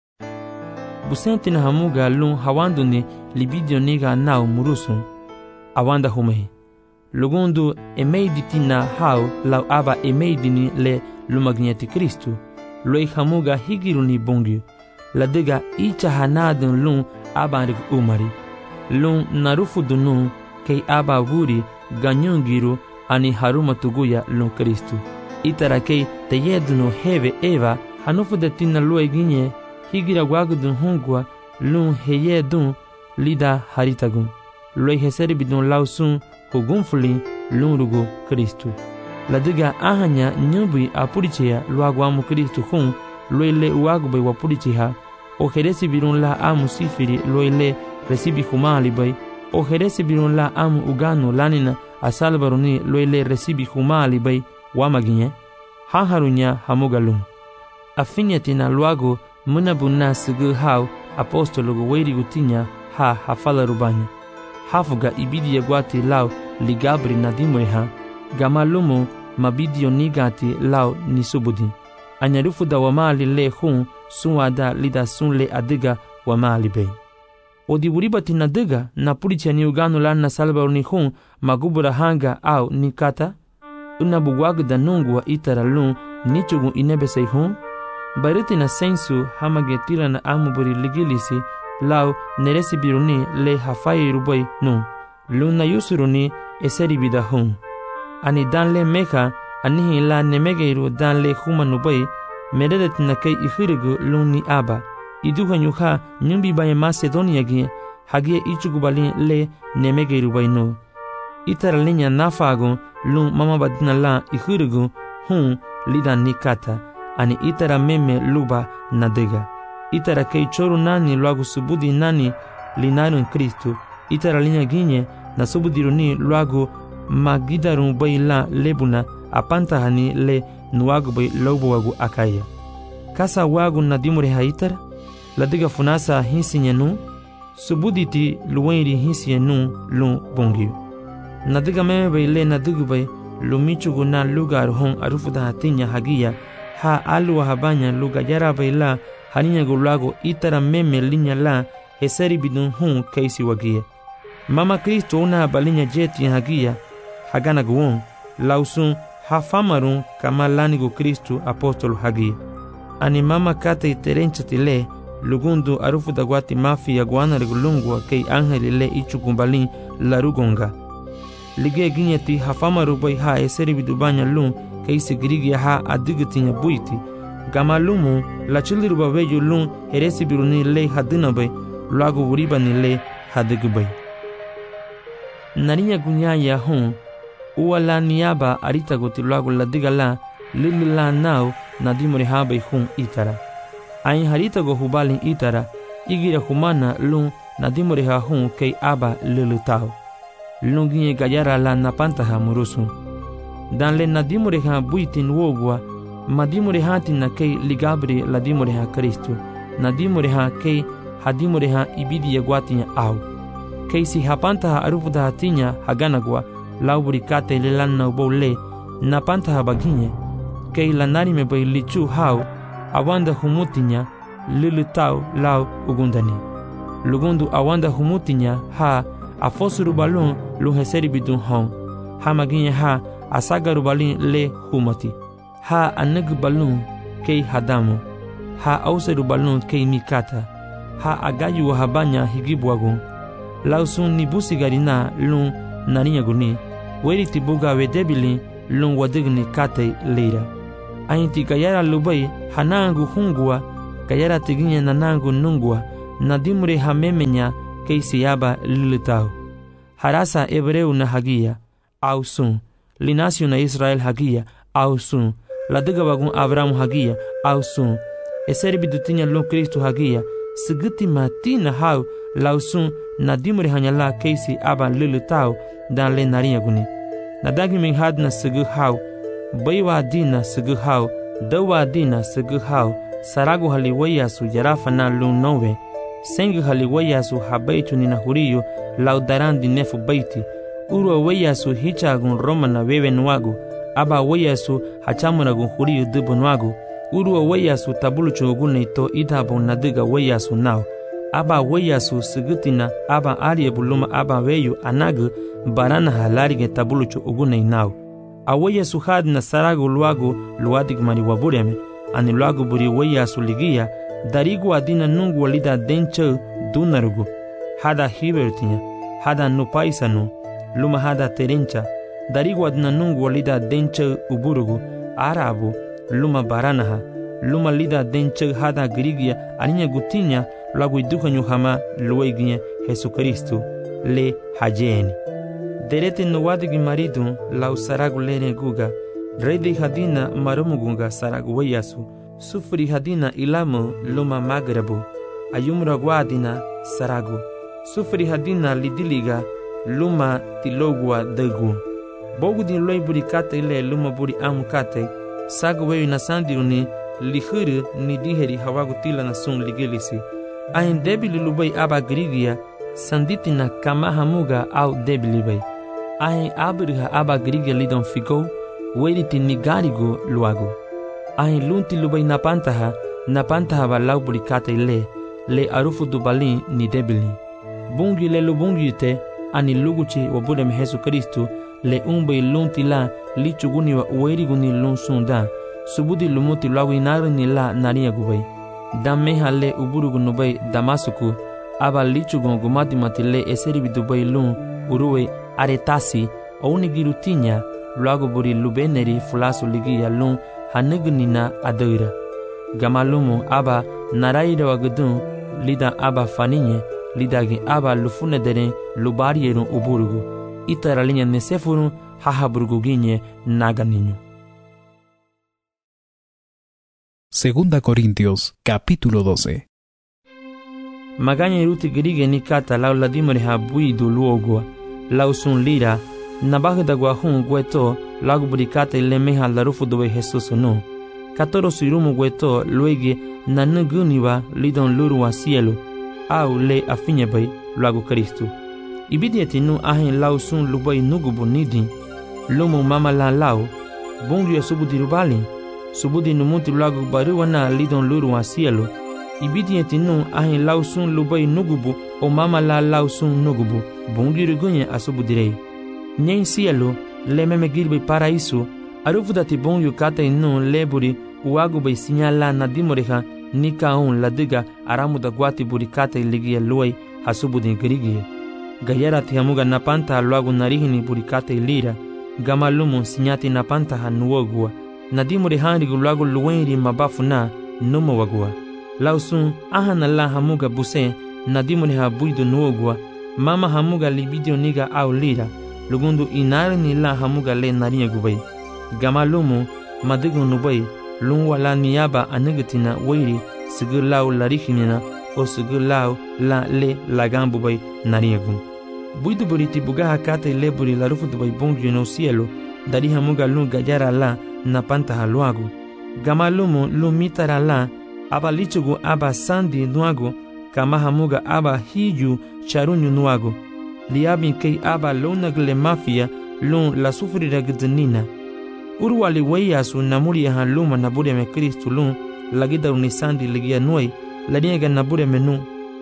A: Busenti na hamuga lun hawanduni libidio niga nao murusun awanda humehi lugundu emeiditina hao lau aba emeidini le lumagneti Kristu loi hamuga higiruni bungyu ladega icha hanadun lun abanrig umari lun narufu dunun kei aba wuri ganyungiru ani haruma tuguya lun Kristu itara kei teyeduno heve eva hanufu detina loi ginye higira wagudun hungwa lun heyedun lida haritagun loi heseribidun lausun hugunfuli lun rugo Kristu ladiga ahanya nyubi apurichea luagwamu Kristu hun loi le uagubay wapuricheha o heresi birun la amu sifiri loi le resibi humali bay o heresi birun la amu ugano lanina asalbaruni loi le resibi humali bay wamaginye haharunya hamugalun afinyatina luago munabuna sigu hau apostologo weirigu tinya ha hafala rubanya hafuga ibidi yagwati lau ligabri nadimuriha gamalumu mabidio nigati lau nisubudi anyarufu da wamali le hun sunwada lida sunle adiga wamali bay odibulibati nadiga na pulicha ni ugano lan na salba ni hun magubura hanga au nikata unabugwagda nungu wa itara lun nichugu inebesay hun bariti na sensu hamagetila na amuburi ligilisi lau neresi biruni le hafai rubai nu luna yusuruni eseri bidahun ani danle meka anihi la nemegeiru danle humanubai meredet na kei ihirigu luni aba iduhanyuha nyumbi baye Macedonia gi hagie ichugubali le nemegeiru bai nu itara linya nafagu lun mama badina la ihirigu hun lidan nikata ani itara meme luba nadega itara kei choru nani luagu subudi nani linarun Kristu itara linya ginye na subudiruni luagu magidarun bai la lebuna apantahani le nuagu bai lobo wagu akaya kasa wagu nadimure haitara ladiga funasa hinsinyenu subuditi luwairi hinsinyenu lu bungiu nadiga meme bai le nadigu bai lumichugu na lugar hon arufuda hatinya hagia ha alu habanya luga yara baila haninya gulago itara meme linya la heseri bidun hun kaisi wagia mama Kristo una balinya jeti hagia hagana guon lausun hafamarun kama lanigo Kristo apostol hagia ani mama kate terenchitile lugundu arufu dagwati mafi ya guana regulungwa kei angeli le ichukumbalin larugonga lige ginyeti hafamaru bai ha eseri bidubanya lun kaisi girigi ha adigitinya buiti gamalumu la chiliru babeju lun heresi biruni le hadina bai luago uribani le hadigu bai narinya gunyaya hun uwala niaba arita goti luago ladiga la lilila nao nadimuri ha bai hun itara ain harita go hubalin itara igira humana lun nadimuri ha hun kei aba lilutao lunginye gayara la napantaha murusun dan le nadimureha buitin wogwa madimureha tina kei ligabri ladimureha Kristu nadimureha kei hadimureha ibidi yagwatinya au kei si hapantaha arufuda hatinya haganagwa lauburi kate lelanna ubole napantaha baginye kei lanarime bai lichu hau awanda humutinya lilutau lau ugundani lugundu awanda humutinya ha afosuru balun lu heseri bidun hon ha maginya ha asagaru balin le humati ha aneg balun kei hadamu ha auseru balun kei mikata ha agayu habanya higibwagun lausun nibusi garina lun narinya guni weri tibuga wedebilin lun wadigni kate lira. Ainti gayara lubai hanangu hungua, gayara tiginya nanangu nungua, nadimure hamemenya keisiaba lilitau. Harasa hebreu na hagia, au sun, linasio na Israel hagia, au sun, ladiga wagun Abrahamu hagia, au sun, eseribi dutinya lun Kristu hagia, sigiti matina hau, lau sun, nadimure hanyala keisi aba lilitau, dan le naria guni. Nadagi min hadna sigu hau, baiwa dina sigu hau, dawa dina sigu hau, saragu haliwaya su jarafa na lun nowe, sengu haliwaya su habaitu nina huriyo, laudarandi nefu baiti, uru waya su hichagun Roma na wewe nuagu, aba waya su hachamuragun huriyo dubu nuagu, uru waya su tabuluchu ugune ito idabo nadiga waya su nao, aba waya su sigutina aba arie buluma aba weyu anagu barana halarige tabuluchu ugune nao. Awaya su hadna saragu luagu luadig mari wabureme, ani luagu buri waya su ligia, darigu adina nungu walida denche dunarugu, hada hibertinya, hada nupaisanu, luma hada terencha, darigu adina nungu walida denche uburugu, arabu, luma baranaha, luma lida denche hada grigia, aninya gutinya, luagu iduka nyuhama lueginya Jesucristo, le hajeni. Derete nuwadigi maridu, lau saragu lene guga, redi hadina marumugunga saragu wayasu, sufri hadina ilamu luma magrabu, ayumra guadina saragu, sufri hadina lidiliga luma tilogua degu. Bogu din loi buri kate le luma buri amu kate, sagu weyu nasandiruni lihuru ni diheri hawagu tila na sun ligilisi. Ahin debili lubai aba grigia, sanditina kamahamuga au debili bai. Ahin abriha aba grigia lidon figo, weriti nigarigo luagu. Ahin lunti lubai napantaha, napantaha ba lau buri kate le, le arufu dubalin ni debili. Bungi le lubungi te, ani luguchi wabudem Jesucristo, le umbai lunti la, lichuguni wa ueriguni lun sunda, subudi lumuti luagu inari ni la naria gubai. Dameha le uburugu nubai Damasuku, aba lichugon gumati matile eseribi dubai lun, uruwe aretasi, o unigirutinya, luagu buri lubeneri fulasu ligia lun, hanegunina adeira. Gamalumu aba naraira wagudun, lida aba faninye, lidagi aba lufunedere lubarierun uburugu, itaralinha nesefurun hahaburuguginye naganinyo.
D: Segunda Corintios, capítulo doce.
A: Maganya iruti grige ni kata lau ladimore ha buidu luogua, lau sun lira, nabagda guahun gueto, lagu burikata ile meha larufu dobe Jesus no. Katoro suirumu gueto, luege nanuguniwa lidon lurua cielo, au le afinyabai, lagu Kristu. Ibidieti nu ahin lau sun lubai nugubu nidin, lumu mama la lau, bungu ya subudi rubali, subudi numuti lagu baruana lidon lurua cielo. Ibidieti nu ahin lau sun lubai nugubu, o mama la lau sun nugubu, bungu rugunye asubudirei. Nyen cielo, le meme girbe paraíso, arufudati bungu kata inu leburi, uagu bai sinyala na dimoreha, nika un ladiga aramuda guati burikata iligia luai hasubudi grigie. Gayara tihamuga napanta luagu narihini burikata ilira, gamalumu sinyati napanta hanuogua, nadimure hanrigu luagu luenri mabafu na numo wagua. Lausun ahana la hamuga buse, nadimure ha buidu nuogua, mama hamuga libidio niga au lira, lugundu inarini la hamuga le naria gubai. Gamalumu madigu nubai, lungwa la niaba anigatina wairi, sigur lau larihimina, o sigur lau la le lagambu bai nariagun. Buidu buriti bugaha kate leburi la rufu dubai bongi no cielo, dari hamuga lu gajara la napanta haluagu. Gamalumu lu mitara la, aba lichugu aba sandi nuagu, kama hamuga aba hiju charunyu nuagu. Liabin kei aba lunagle mafia, lun la sufrira gdnina. Urwali weyasu namuri ya haluma nabure me Kristu lun, lagida unisandi ligia nuai, laniega nabure menu.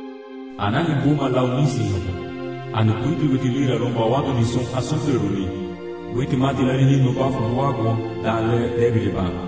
F: Anani buma lau nisi hapa. Ani kuitu witilira romba watu nisong asufiruli. Witi mati larini nubafu wago dale debili bana.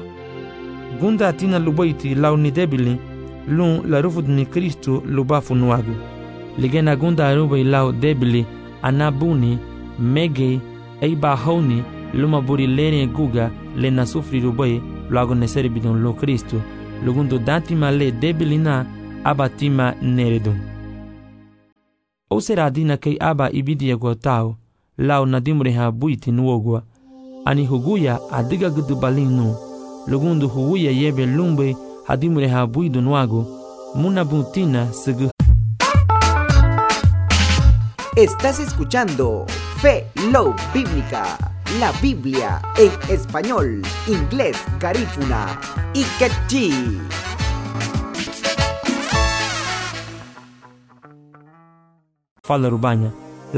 A: Gunda atina lubaiti lau ni debili, lun la rufud ni Kristu lubafu nuagu. Ligena gunda arubai lau debili, anabuni, mege, eiba honi, luma buri lere guga le na sufriru boy lago ne serbidon lo Cristo lugundo datima le debilina abatima neredum. Ou será dina kei aba ibidia gotao lao nadimure ha buiti nuogwa ani huguya adiga gudu balinu lugundo huguya yebe lumbe hadimure ha buido nuago muna buntina segu.
G: Estás escuchando Fe Love Bíblica, la Biblia en español, inglés, garífuna y quechí.
A: Fala Rubanya.